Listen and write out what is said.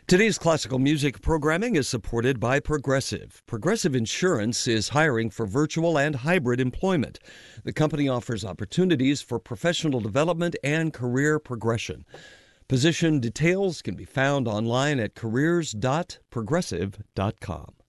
Today's classical music programming is supported by Progressive. Progressive Insurance is hiring for virtual and hybrid employment. The company offers opportunities for professional development and career progression. Position details can be found online at careers.progressive.com.